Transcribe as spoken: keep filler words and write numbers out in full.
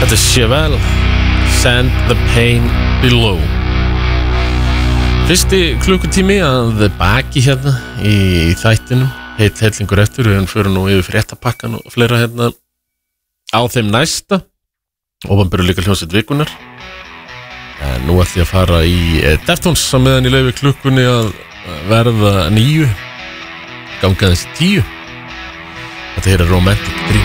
Þetta er Chevelle, Send the Pain Below. Fyrsti klukkutími að baki hérna í þættinum. Heill hellingur eftir, við fyrir nú yfir fréttapakkan og fleira hérna á þeim næsta. Óvanbyrju líka hljómsveit vikunar. En nú ætlum ég að fara í Deftones á meðan í leyfi klukkunni að verða níu. Ganga þessi tíu. Þetta hér er Romantic Dream.